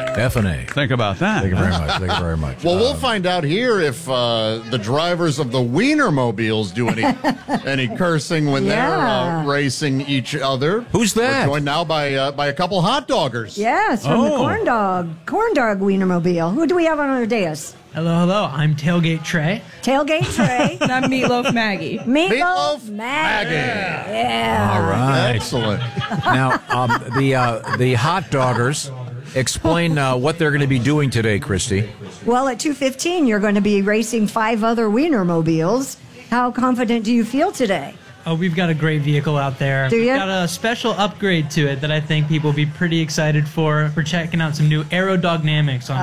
F&A. Think about that. Thank you very much. Thank you very much. Well, we'll find out here if the drivers of the Wienermobiles do any cursing when they're racing each other. Who's that? We're joined now by a couple hot doggers. Yes, from the corn dog Wienermobile. Who do we have on our dais? Hello. I'm Tailgate Trey. Tailgate Trey. And I'm Meatloaf Maggie. Meatloaf Maggie. Yeah. All right. Excellent. Now, the hot doggers, explain what they're going to be doing today, Christy. Well, at 2:15, you're going to be racing 5 other Wienermobiles. How confident do you feel today? Oh, we've got a great vehicle out there. Do you? We've got a special upgrade to it that I think people will be pretty excited for. We're checking out some new aerodynamics on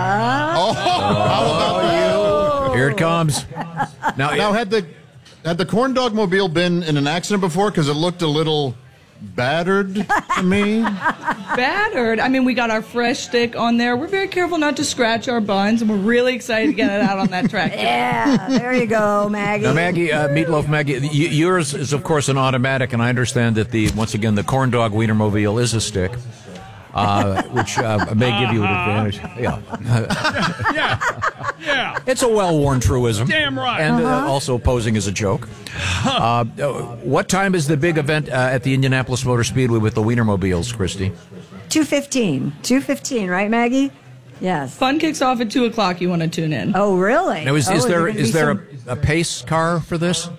it. Here it comes. Now, had the corn dog mobile been in an accident before? Because it looked a little battered to me. Battered? I mean, we got our fresh stick on there. We're very careful not to scratch our buns, and we're really excited to get it out on that track. Yeah, there you go, Maggie. Now, Maggie, Meatloaf Maggie, yours is, of course, an automatic, and I understand that once again, the corn dog Wienermobile is a stick. Which may give you an advantage. Yeah. It's a well-worn truism. Damn right. And also posing as a joke. What time is the big event at the Indianapolis Motor Speedway with the Wienermobiles, Christy? 2:15. 2:15, right, Maggie? Yes. Fun kicks off at 2 o'clock. You want to tune in. Oh, really? Now, is there a pace car for this?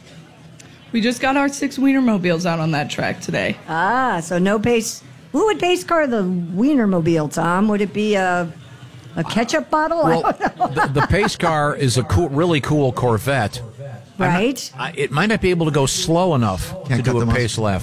We just got our 6 Wienermobiles out on that track today. So no pace. Who would pace car the Wienermobile, Tom? Would it be a ketchup bottle? Well, I don't know. the pace car is a really cool Corvette. Right. It might not be able to go slow enough to do a pace lap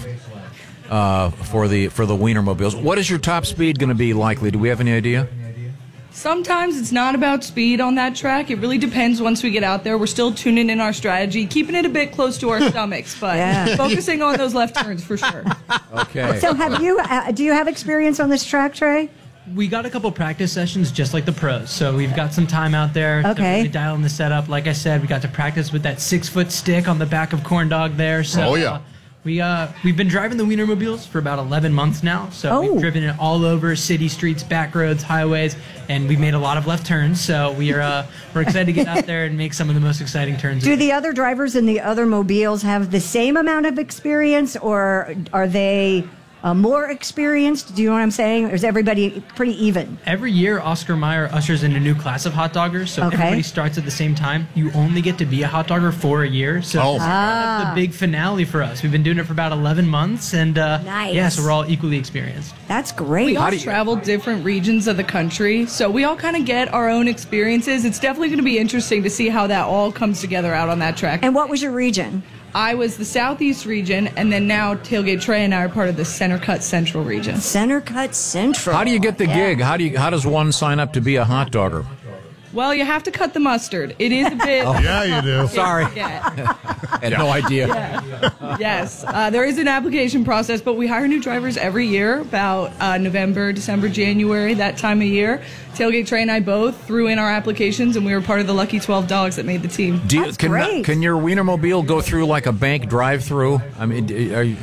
for the Wienermobiles. What is your top speed going to be likely? Do we have any idea? Sometimes it's not about speed on that track. It really depends once we get out there. We're still tuning in our strategy, keeping it a bit close to our stomachs, but focusing on those left turns for sure. Okay. So do you have experience on this track, Trey? We got a couple practice sessions just like the pros, so we've got some time out there to really dial in the setup. Like I said, we got to practice with that 6-foot stick on the back of Corn Dog there. So, we've been driving the Wienermobiles for about 11 months now, so we've driven it all over city streets, back roads, highways, and we've made a lot of left turns. So we're excited to get out there and make some of the most exciting turns. Do the other drivers in the other mobiles have the same amount of experience, or are they more experienced? Do you know what I'm saying? Or is everybody pretty even? Every year, Oscar Mayer ushers in a new class of hot doggers, so everybody starts at the same time. You only get to be a hot dogger for a year, so that's the big finale for us. We've been doing it for about 11 months, and so we're all equally experienced. That's great. We all travel different regions of the country, so we all kind of get our own experiences. It's definitely going to be interesting to see how that all comes together out on that track. And what was your region? I was the Southeast region, and then now Tailgate Trey and I are part of the Center Cut Central region. Center Cut Central. How do you get the gig? How does one sign up to be a hot dogger? Well, you have to cut the mustard. It is a bit... Yeah, you do. Sorry. I had no idea. Yes. There is an application process, but we hire new drivers every year, about November, December, January, that time of year. Tailgate Trey and I both threw in our applications, and we were part of the lucky 12 dogs that made the team. Can your Wienermobile go through like a bank drive-through? I mean, are you...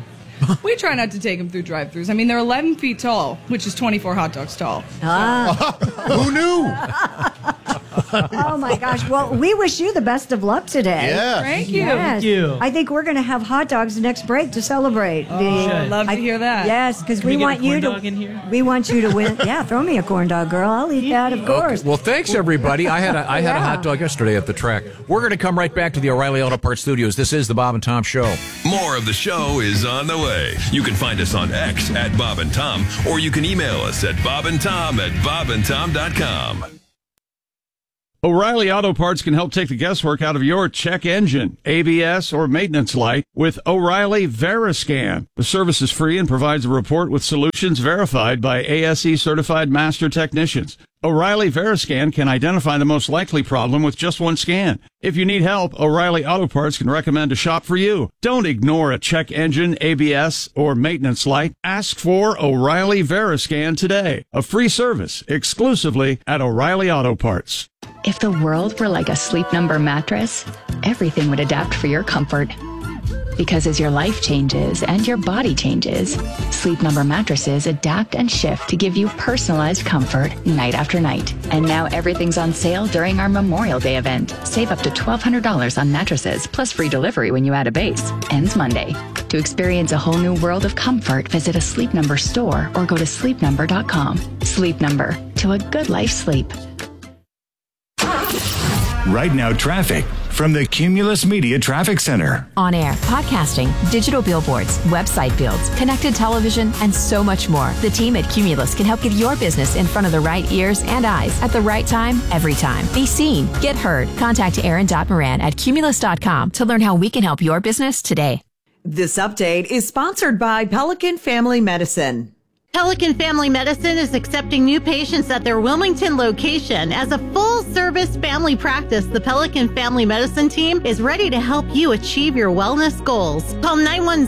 We try not to take them through drive-thrus. I mean, they're 11 feet tall, which is 24 hot dogs tall. Who knew? Oh, my gosh. Well, we wish you the best of luck today. Yeah. Thank you. Yes. Thank you. I think we're going to have hot dogs next break to celebrate. I'd love to hear that. Yes, because Can we we get want a corn you to. dog in here? We want you to win. Yeah, throw me a corn dog, girl. I'll eat that, of course. Well, thanks, everybody. I had a hot dog yesterday at the track. We're going to come right back to the O'Reilly Auto Parts Studios. This is the Bob and Tom Show. More of the show is on the way. You can find us on X at Bob and Tom, or you can email us at bobandtom@bobandtom.com. O'Reilly Auto Parts can help take the guesswork out of your check engine, ABS, or maintenance light with O'Reilly Veriscan. The service is free and provides a report with solutions verified by ASE certified master technicians. O'Reilly Veriscan can identify the most likely problem with just one scan. If you need help, O'Reilly Auto Parts can recommend a shop for you. Don't ignore a check engine, ABS, or maintenance light. Ask for O'Reilly Veriscan today. A free service exclusively at O'Reilly Auto Parts. If the world were like a Sleep Number mattress, everything would adapt for your comfort. Because as your life changes and your body changes, Sleep Number mattresses adapt and shift to give you personalized comfort night after night. And now everything's on sale during our Memorial Day event. Save up to $1,200 on mattresses, plus free delivery when you add a base. Ends Monday. To experience a whole new world of comfort, visit a Sleep Number store or go to sleepnumber.com. Sleep Number. To a good life sleep. Right now, traffic from the Cumulus Media Traffic Center. On air, podcasting, digital billboards, website builds, connected television, and so much more. The team at Cumulus can help get your business in front of the right ears and eyes at the right time, every time. Be seen, get heard. Contact Aaron.Moran at Cumulus.com to learn how we can help your business today. This update is sponsored by Pelican Family Medicine. Pelican Family Medicine is accepting new patients at their Wilmington location. As a full-service family practice, the Pelican Family Medicine team is ready to help you achieve your wellness goals. Call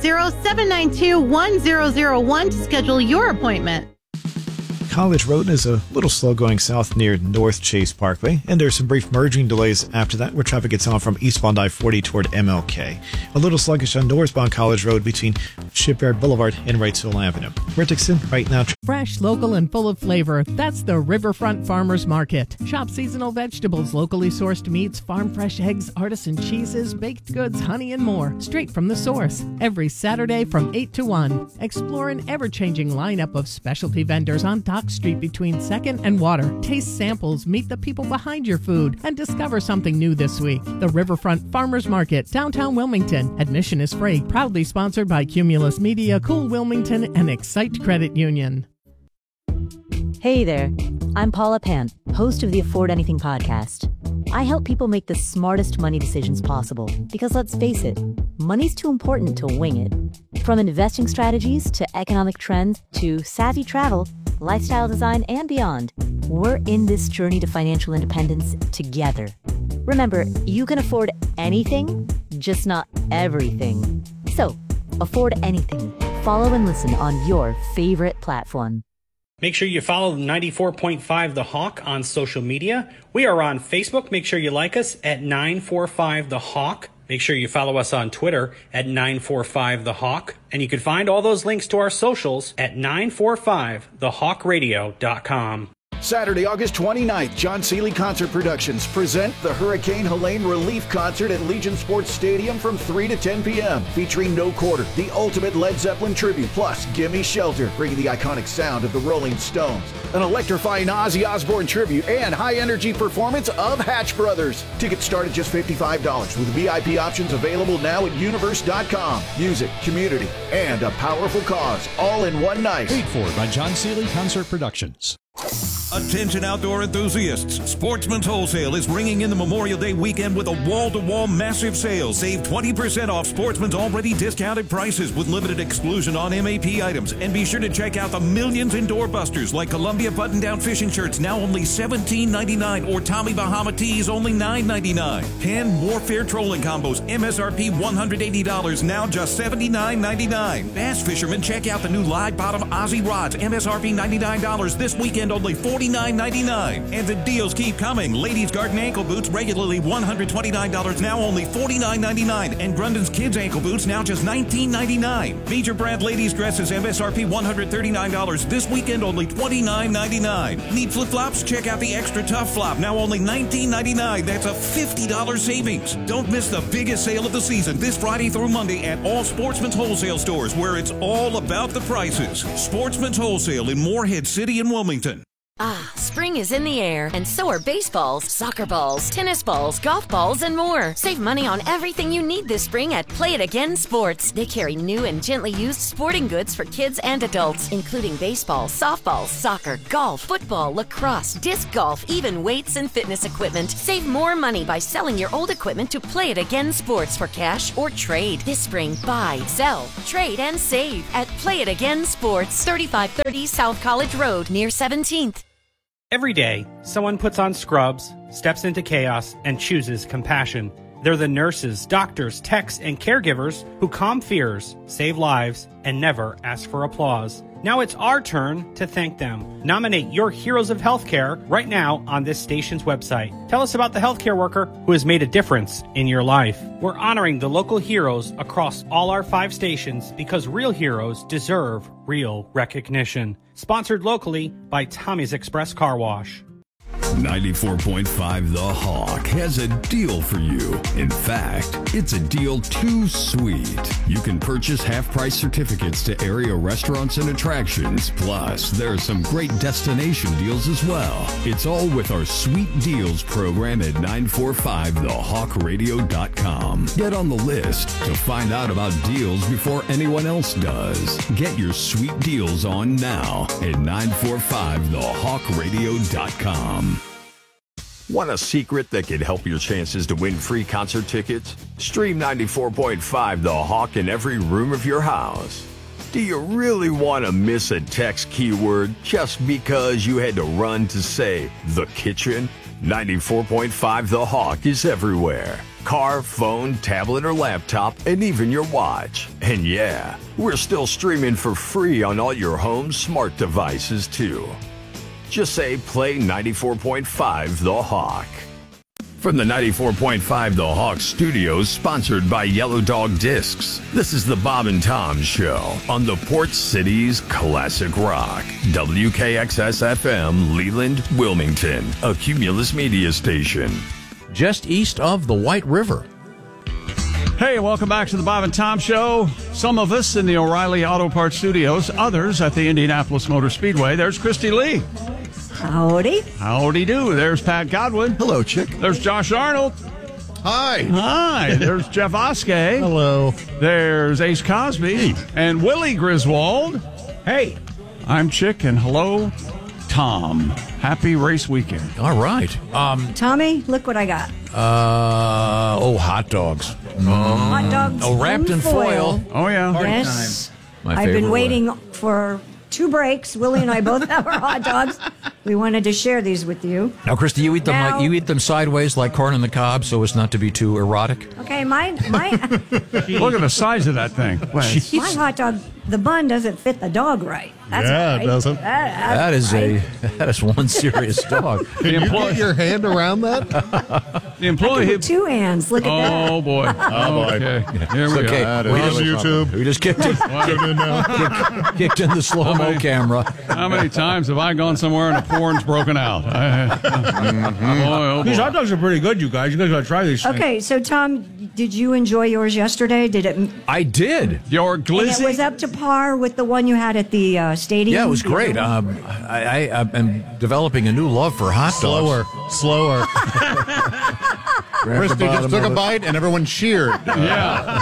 910-792-1001 to schedule your appointment. College Road is a little slow going south near North Chase Parkway, and there's some brief merging delays after that where traffic gets on from eastbound I-40 toward MLK. A little sluggish on northbound College Road between Shipyard Boulevard and Wrightsville Avenue. We're Dixon right now. Fresh, local, and full of flavor. That's the Riverfront Farmers Market. Shop seasonal vegetables, locally sourced meats, farm fresh eggs, artisan cheeses, baked goods, honey, and more. Straight from the source. Every Saturday from 8 to 1. Explore an ever-changing lineup of specialty vendors on Dock Street between 2nd and Water. Taste samples, meet the people behind your food, and discover something new this week. The Riverfront Farmers Market, downtown Wilmington. Admission is free. Proudly sponsored by Cumulus Media, Cool Wilmington, and Excite Credit Union. Hey there, I'm Paula Pant, host of the Afford Anything podcast. I help people make the smartest money decisions possible because let's face it, money's too important to wing it. From investing strategies to economic trends to savvy travel, lifestyle design, and beyond, we're in this journey to financial independence together. Remember, you can afford anything, just not everything. So, afford anything. Follow and listen on your favorite platform. Make sure you follow 94.5 The Hawk on social media. We are on Facebook. Make sure you like us at 945 The Hawk. Make sure you follow us on Twitter at 945 The Hawk. And you can find all those links to our socials at 945thehawkradio.com. Saturday, August 29th, John Seeley Concert Productions present the Hurricane Helene Relief Concert at Legion Sports Stadium from 3 to 10 p.m. featuring No Quarter, the ultimate Led Zeppelin tribute, plus Gimme Shelter, bringing the iconic sound of the Rolling Stones, an electrifying Ozzy Osbourne tribute, and high-energy performance of Hatch Brothers. Tickets start at just $55 with VIP options available now at universe.com. Music, community, and a powerful cause, all in one night. Paid for by John Seeley Concert Productions. Attention outdoor enthusiasts. Sportsman's Wholesale is ringing in the Memorial Day weekend with a wall-to-wall massive sale. Save 20% off Sportsman's already discounted prices with limited exclusion on MAP items. And be sure to check out the millions in doorbusters like Columbia button-down fishing shirts, now only $17.99, or Tommy Bahama tees, only $9.99. Penn Warfare trolling combos, MSRP $180, now just $79.99. Bass fishermen, check out the new Live Bottom Aussie rods, MSRP $99, this weekend only $49.99. And the deals keep coming. Ladies' garden ankle boots, regularly $129, now only $49.99. And Grundon's kids ankle boots, now just $19.99. Major brand ladies' dresses, MSRP $139, this weekend only $29.99. Need flip-flops? Check out the Extra Tough Flop, now only $19.99. That's a $50 savings. Don't miss the biggest sale of the season this Friday through Monday at all Sportsman's Wholesale stores, where it's all about the prices. Sportsman's Wholesale in Moorhead City and Wilmington. Ah, spring is in the air, and so are baseballs, soccer balls, tennis balls, golf balls, and more. Save money on everything you need this spring at Play It Again Sports. They carry new and gently used sporting goods for kids and adults, including baseball, softball, soccer, golf, football, lacrosse, disc golf, even weights and fitness equipment. Save more money by selling your old equipment to Play It Again Sports for cash or trade. This spring, buy, sell, trade, and save at Play It Again Sports, 3530 South College Road, near 17th. Every day, someone puts on scrubs, steps into chaos, and chooses compassion. They're the nurses, doctors, techs, and caregivers who calm fears, save lives, and never ask for applause. Now it's our turn to thank them. Nominate your heroes of healthcare right now on this station's website. Tell us about the healthcare worker who has made a difference in your life. We're honoring the local heroes across all our 5 stations because real heroes deserve real recognition. Sponsored locally by Tommy's Express Car Wash. 94.5 The Hawk has a deal for you. In fact, it's a deal too sweet. You can purchase half-price certificates to area restaurants and attractions. Plus, there are some great destination deals as well. It's all with our Sweet Deals program at 945thehawkradio.com. Get on the list to find out about deals before anyone else does. Get your sweet deals on now at 945thehawkradio.com. Want a secret that could help your chances to win free concert tickets? Stream 94.5 The Hawk in every room of your house. Do you really want to miss a text keyword just because you had to run to say the kitchen? 94.5 The Hawk is everywhere. Car, phone, tablet, or laptop, and even your watch. And yeah, we're still streaming for free on all your home smart devices too. Just say play 94.5 The Hawk. From the 94.5 The Hawk studios, sponsored by Yellow Dog Discs, this is the Bob and Tom Show on the Port City's Classic Rock. WKXS-FM, Leland, Wilmington, a Cumulus media station. Just east of the White River. Hey, welcome back to the Bob and Tom Show. Some of us in the O'Reilly Auto Parts studios, others at the Indianapolis Motor Speedway. There's Christy Lee. Howdy. Howdy do. There's Pat Godwin. Hello, Chick. There's Josh Arnold. Hi. Hi. There's Jeff Oskey. Hello. There's Ace Cosby. And Willie Griswold. Hey. I'm Chick, and hello, Tom. Happy race weekend. All right. Tommy, look what I got. Hot dogs. Hot dogs. Oh, wrapped in foil. Oh, yeah. Party Yes. My I've been favorite waiting one. for 2 breaks. Willie and I both have our hot dogs. We wanted to share these with you. Now, Christy, you eat them Now- you eat them sideways like corn on the cob, so as not to be too erotic. Okay, my Look at the size of that thing. my hot dog, the bun doesn't fit the dog right. That's Yeah, it right. doesn't. That is one serious dog. Can you get your hand around that? The employee. With 2 hands. Look at that. Oh, boy. Oh, boy. Okay. Here It's we okay. go. We On just- YouTube. We just kicked in the slow-mo camera. How many times have I gone somewhere and a porn's broken out? These hot dogs are pretty good, you guys. You guys got to try these things. Okay, so Tom, did you enjoy yours yesterday? Did it? I did. Your And glizzy? it was up to par with the one you had at the stadium? Yeah, it was great. I am developing a new love for hot dogs. Slower. Christy just took a bite and everyone cheered. Yeah.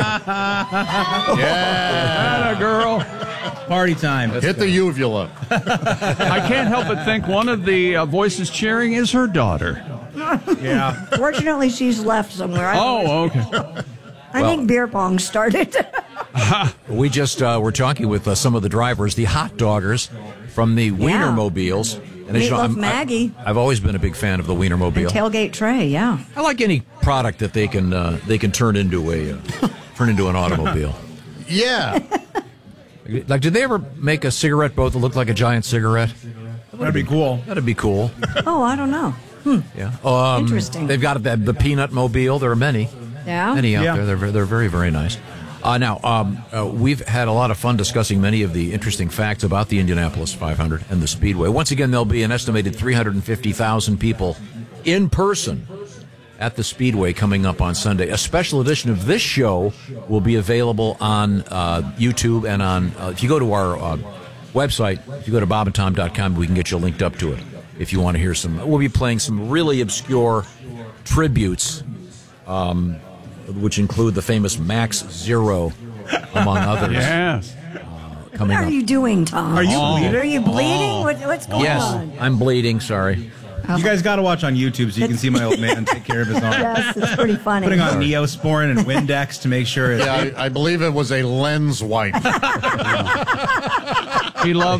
Yeah. Atta girl. Party time. Hit the uvula. I can't help but think one of the voices cheering is her daughter. Yeah. Fortunately, she's left somewhere. Okay. I think beer pong started. We just were talking with some of the drivers, the hot doggers from the Wienermobiles. And as you know, Meatloaf Maggie. I've always been a big fan of the Wienermobile. And tailgate tray, yeah. I like any product that they can turn into an automobile. Yeah. Like, did they ever make a cigarette boat that looked like a giant cigarette? That'd be cool. That'd be cool. Oh, I don't know. Yeah. Interesting. They've got the Peanut Mobile. There are many Yeah. out Yeah. there. They're very, very nice. We've had a lot of fun discussing many of the interesting facts about the Indianapolis 500 and the Speedway. Once again, there'll be an estimated 350,000 people in person at the Speedway coming up on Sunday. A special edition of this show will be available on YouTube and on, if you go to our website, if you go to bobandtom.com, we can get you linked up to it if you want to hear some. We'll be playing some really obscure tributes, which include the famous Max Zero, among others. Yes. What Coming are up. you doing, Tom? Are you bleeding? Are you bleeding? What's going Yes, on? I'm bleeding. Sorry. You guys got to watch on YouTube so you can see my old man take care of his arm. Yes, it's pretty funny. Putting on Neosporin and Windex to make sure it's... Yeah, I believe it was a lens wipe. He loves... You can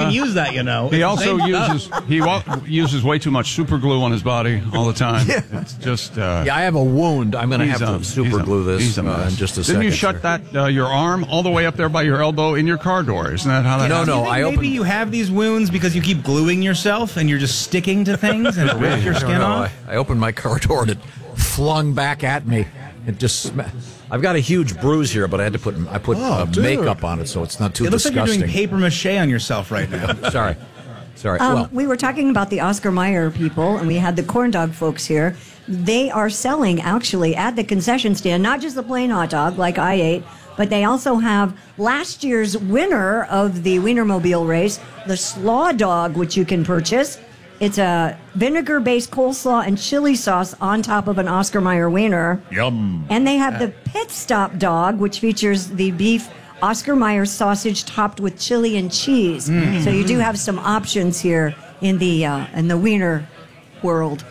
can't use that, you know. He also uses way too much super glue on his body all the time. Yeah. It's just I have a wound. I'm going to have to super glue this in just a second. Didn't you shut that your arm all the way up there by your elbow in your car door? Isn't that how that happens? No. Maybe you have these wounds because you keep gluing yourself and you're just sticking to things and it rips your skin off. I opened my car door and it flung back at me. It just. I've got a huge bruise here, but I had to put makeup on it, so it's not too disgusting. It looks like you're doing paper mache on yourself right now. Sorry. We were talking about the Oscar Mayer people, and we had the corn dog folks here. They are selling, actually, at the concession stand, not just the plain hot dog like I ate, but they also have last year's winner of the Wienermobile race, the Slaw Dog, which you can purchase. It's a vinegar-based coleslaw and chili sauce on top of an Oscar Mayer wiener. Yum. And they have the Pit Stop Dog, which features the beef Oscar Mayer sausage topped with chili and cheese. So you do have some options here in the wiener world.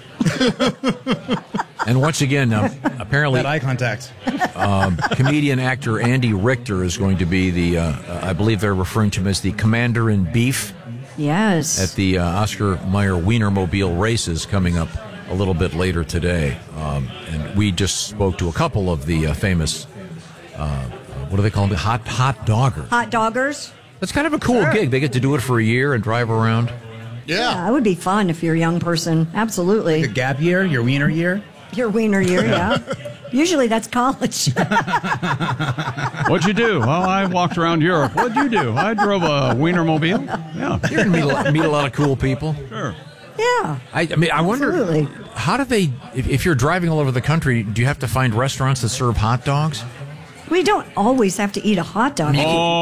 And once again, apparently, that eye contact. Comedian actor Andy Richter is going to be the. I believe they're referring to him as the commander in beef. Yes. At the Oscar Mayer Wienermobile races coming up a little bit later today. And we just spoke to a couple of the famous, what do they call them? Hot doggers. Hot doggers? That's kind of a cool gig. They get to do it for a year and drive around. Yeah, it would be fun if you're a young person. Absolutely. Like a gap year, your wiener year? Your wiener year, yeah. Usually that's college. What'd you do? Well, I walked around Europe. What'd you do? I drove a Wienermobile. Yeah. You're going to meet a lot of cool people. Sure. Yeah. I wonder, how do they, if you're driving all over the country, do you have to find restaurants that serve hot dogs? We don't always have to eat a hot dog.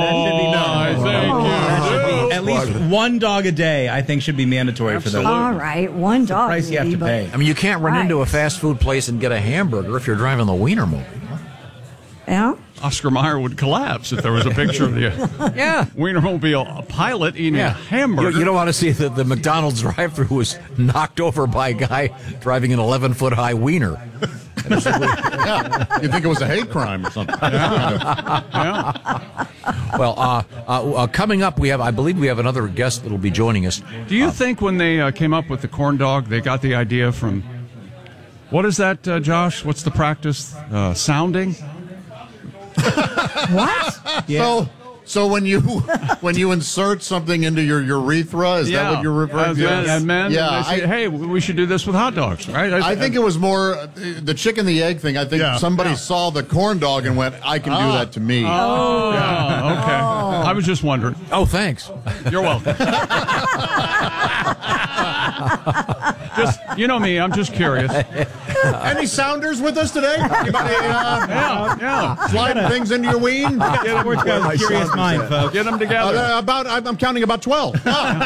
At least one dog a day, I think, should be mandatory for those. All right, one dog. Price you have to pay. I mean, you can't run into a fast food place and get a hamburger if you're driving the Wienermobile. Yeah. Oscar Mayer would collapse if there was a picture of the Wienermobile pilot eating a hamburger. You don't want to see the McDonald's drive-thru was knocked over by a guy driving an 11-foot-high wiener. You think it was a hate crime or something. Well, coming up, I believe we have another guest that will be joining us. Do you think when they came up with the corn dog, they got the idea from, what is that, Josh? What's the practice? Sounding? What? Yeah. So when you insert something into your urethra, is that what you're referring to? And men, say, hey, we should do this with hot dogs, right? I think it was more the chicken the egg thing. I think somebody saw the corn dog and went, I can do that to me. Oh, yeah, okay. I was just wondering. Oh, thanks. You're welcome. Just, you know me, I'm just curious. Any sounders with us today? Anybody sliding things into your ween? Sports guy's curious mind, folks. Get them together. I'm counting about 12.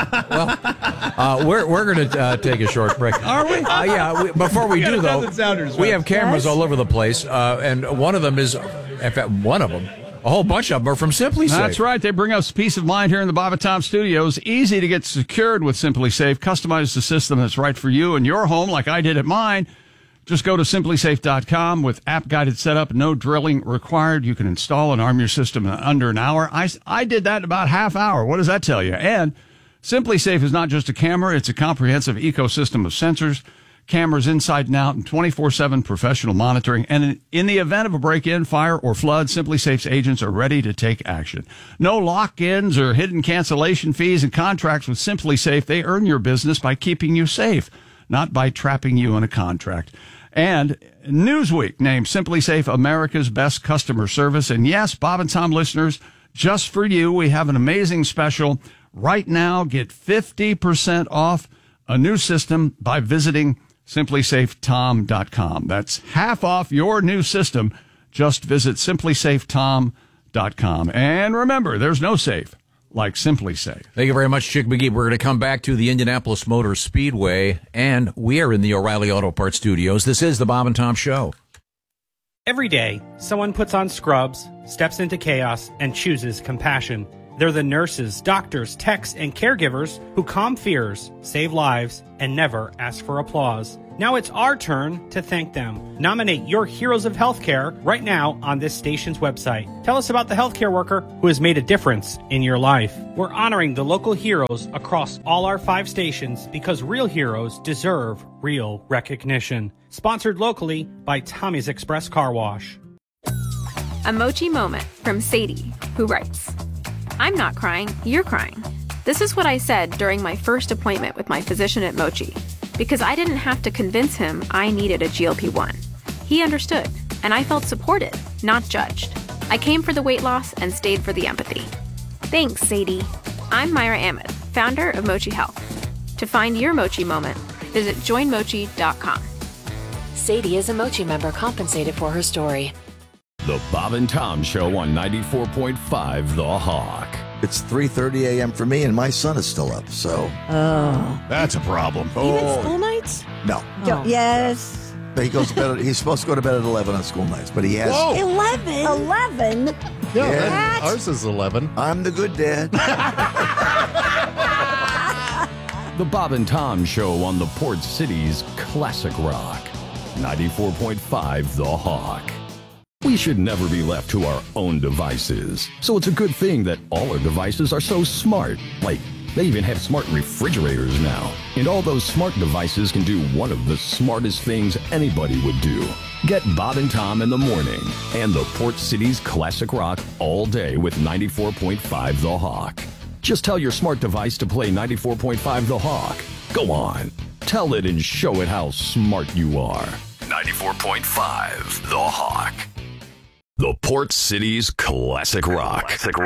We're going to take a short break. Are we? Before we do, though, we have cameras all over the place, and one of them is, in fact, a whole bunch of them are from SimpliSafe. That's right. They bring us peace of mind here in the Bob and Tom Studios. Easy to get secured with SimpliSafe. Customize the system that's right for you and your home like I did at mine. Just go to SimpliSafe.com with app-guided setup. No drilling required. You can install and arm your system in under an hour. I did that in about half hour. What does that tell you? And SimpliSafe is not just a camera. It's a comprehensive ecosystem of sensors, cameras inside and out, and 24/7 professional monitoring. And in the event of a break-in, fire, or flood, SimpliSafe's agents are ready to take action. No lock-ins or hidden cancellation fees and contracts with SimpliSafe. They earn your business by keeping you safe, not by trapping you in a contract. And Newsweek named SimpliSafe America's best customer service. And yes, Bob and Tom listeners, just for you, we have an amazing special. Right now, get 50% off a new system by visiting SimpliSafeTom.com. That's half off your new system. Just visit SimpliSafeTom.com. And remember, there's no safe like SimpliSafe. Thank you very much, Chick McGee. We're going to come back to the Indianapolis Motor Speedway, and we are in the O'Reilly Auto Parts Studios. This is the Bob and Tom Show. Every day, someone puts on scrubs, steps into chaos, and chooses compassion. They're the nurses, doctors, techs, and caregivers who calm fears, save lives, and never ask for applause. Now it's our turn to thank them. Nominate your heroes of healthcare right now on this station's website. Tell us about the healthcare worker who has made a difference in your life. We're honoring the local heroes across all our 5 stations because real heroes deserve real recognition. Sponsored locally by Tommy's Express Car Wash. A Mochi moment from Sadie, who writes, I'm not crying, you're crying. This is what I said during my first appointment with my physician at Mochi, because I didn't have to convince him I needed a GLP-1. He understood, and I felt supported, not judged. I came for the weight loss and stayed for the empathy. Thanks, Sadie. I'm Myra Ahmed, founder of Mochi Health. To find your Mochi moment, visit joinmochi.com. Sadie is a Mochi member compensated for her story. The Bob and Tom Show on 94.5 The Hawk. It's 3:30 a.m. for me, and my son is still up, so... Oh. That's a problem. Even school nights? No. Yes. He goes to bed. He's supposed to go to bed at 11 on school nights, but he has... Whoa. 11? Yeah, ours is 11. I'm the good dad. The Bob and Tom Show on the Port City's Classic Rock. 94.5 The Hawk. We should never be left to our own devices. So it's a good thing that all our devices are so smart. Like, they even have smart refrigerators now. And all those smart devices can do one of the smartest things anybody would do. Get Bob and Tom in the morning and the Port City's Classic Rock all day with 94.5 The Hawk. Just tell your smart device to play 94.5 The Hawk. Go on. Tell it and show it how smart you are. 94.5 The Hawk. The Port City's Classic Rock.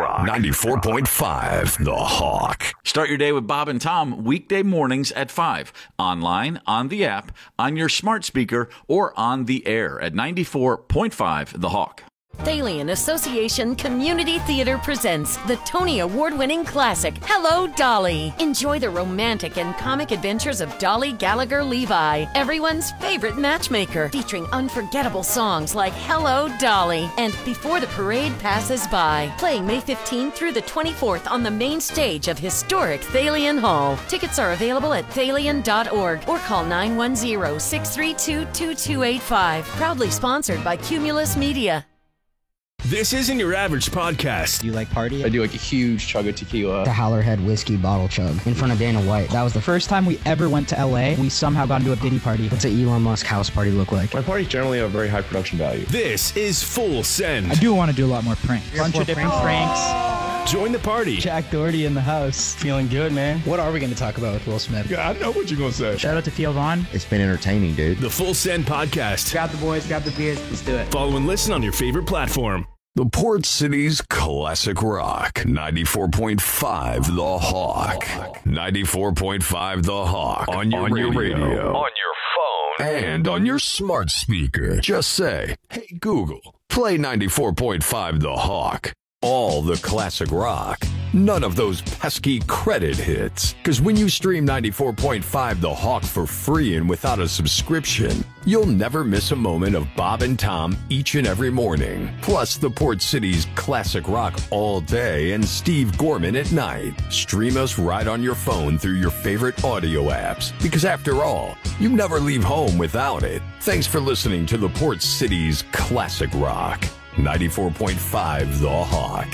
94.5 The Hawk. Start your day with Bob and Tom weekday mornings at 5. Online, on the app, on your smart speaker, or on the air at 94.5 The Hawk. Thalian Association Community Theater presents the Tony Award-winning classic, Hello, Dolly. Enjoy the romantic and comic adventures of Dolly Gallagher Levi, everyone's favorite matchmaker, featuring unforgettable songs like Hello, Dolly and Before the Parade Passes By. Playing May 15th through the 24th on the main stage of historic Thalian Hall. Tickets are available at thalian.org or call 910-632-2285. Proudly sponsored by Cumulus Media. This isn't your average podcast. Do you like party? I do like a huge chug of tequila. The Howlerhead whiskey bottle chug in front of Dana White. That was the first time we ever went to LA. We somehow got into a Diddy party. What's an Elon Musk house party look like? My parties generally have a very high production value. This is Full Send. I do want to do a lot more pranks. Bunch of different pranks. Join the party. Jack Doherty in the house. Feeling good, man. What are we going to talk about with Will Smith? Yeah, I know what you're going to say. Shout out to Theo Vaughn. It's been entertaining, dude. The Full Send podcast. Grab the boys, grab the beers. Let's do it. Follow and listen on your favorite platform. The Port City's Classic Rock. 94.5 The Hawk. 94.5 The Hawk. On your radio. On your phone. And on your smart speaker. Just say, hey, Google, play 94.5 The Hawk. All the classic rock. None of those pesky credit hits. Because when you stream 94.5 The Hawk for free and without a subscription, you'll never miss a moment of Bob and Tom each and every morning. Plus the Port City's classic rock all day and Steve Gorman at night. Stream us right on your phone through your favorite audio apps. Because after all, you never leave home without it. Thanks for listening to the Port City's classic rock. 94.5 The Hawk.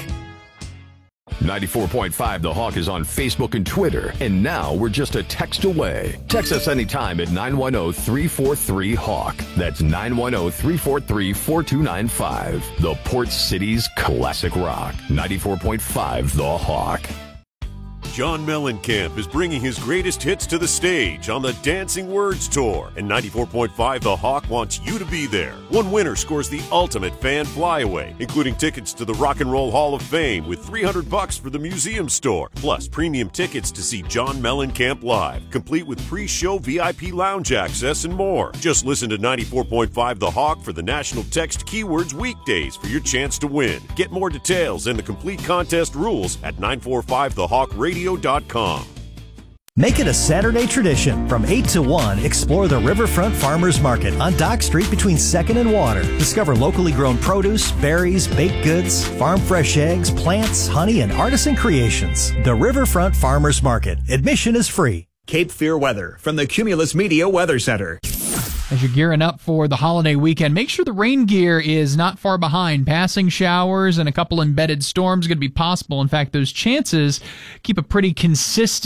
94.5 The Hawk is on Facebook and Twitter, and now we're just a text away. Text us anytime at 910-343-HAWK. That's 910-343-4295. The Port City's Classic Rock. 94.5 The Hawk. John Mellencamp is bringing his greatest hits to the stage on the Dancing Words Tour, and 94.5 The Hawk wants you to be there. One winner scores the ultimate fan flyaway, including tickets to the Rock and Roll Hall of Fame with $300 for the museum store, plus premium tickets to see John Mellencamp live, complete with pre-show VIP lounge access and more. Just listen to 94.5 The Hawk for the national text keywords weekdays for your chance to win. Get more details and the complete contest rules at 945thehawkradio.com. Make it a Saturday tradition. From 8 to 1, explore the Riverfront Farmers Market on Dock Street between 2nd and Water. Discover locally grown produce, berries, baked goods, farm fresh eggs, plants, honey, and artisan creations. The Riverfront Farmers Market. Admission is free. Cape Fear weather from the Cumulus Media Weather Center. As you're gearing up for the holiday weekend, make sure the rain gear is not far behind. Passing showers and a couple embedded storms going to be possible. In fact, those chances keep a pretty consistent